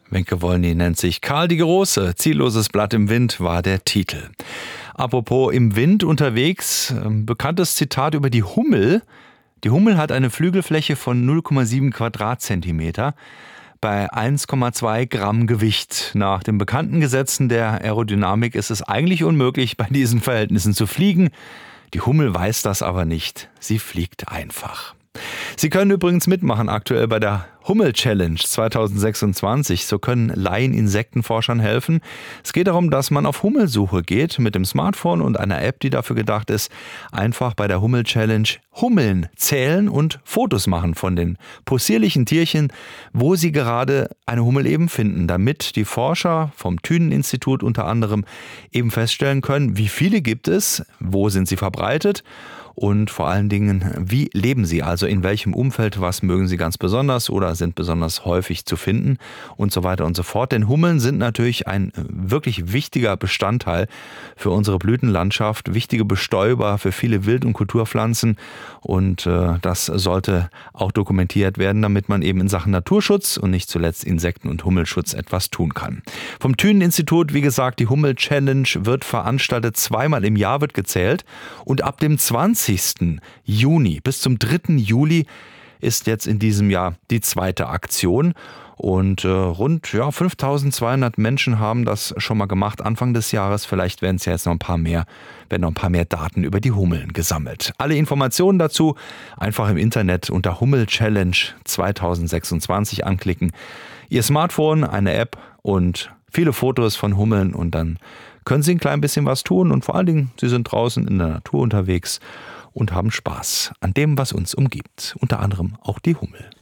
Wenke Wollny nennt sich Karl die Große. Zielloses Blatt im Wind war der Titel. Apropos im Wind unterwegs, bekanntes Zitat über die Hummel. Die Hummel hat eine Flügelfläche von 0,7 Quadratzentimeter bei 1,2 Gramm Gewicht. Nach den bekannten Gesetzen der Aerodynamik ist es eigentlich unmöglich, bei diesen Verhältnissen zu fliegen. Die Hummel weiß das aber nicht. Sie fliegt einfach. Sie können übrigens mitmachen aktuell bei der Hummel-Challenge 2026. So können Laien-Insektenforschern helfen. Es geht darum, dass man auf Hummelsuche geht mit dem Smartphone und einer App, die dafür gedacht ist. Einfach bei der Hummel-Challenge Hummeln zählen und Fotos machen von den possierlichen Tierchen, wo sie gerade eine Hummel eben finden, damit die Forscher vom Thünen-Institut unter anderem eben feststellen können, wie viele gibt es, wo sind sie verbreitet und vor allen Dingen, wie leben sie, also in welchem Umfeld, was mögen sie ganz besonders oder sind besonders häufig zu finden und so weiter und so fort. Denn Hummeln sind natürlich ein wirklich wichtiger Bestandteil für unsere Blütenlandschaft, wichtige Bestäuber für viele Wild- und Kulturpflanzen und das sollte auch dokumentiert werden, damit man eben in Sachen Naturschutz und nicht zuletzt Insekten- und Hummelschutz etwas tun kann. Vom Thünen-Institut, wie gesagt, die Hummel-Challenge wird veranstaltet, zweimal im Jahr wird gezählt und ab dem 20. Juni bis zum 3. Juli ist jetzt in diesem Jahr die zweite Aktion und rund 5.200 Menschen haben das schon mal gemacht Anfang des Jahres. Vielleicht werden es ja jetzt noch ein paar mehr Daten über die Hummeln gesammelt. Alle Informationen dazu einfach im Internet unter Hummel Challenge 2026 anklicken. Ihr Smartphone, eine App und viele Fotos von Hummeln und dann können Sie ein klein bisschen was tun und vor allen Dingen, Sie sind draußen in der Natur unterwegs und haben Spaß an dem, was uns umgibt. Unter anderem auch die Hummel.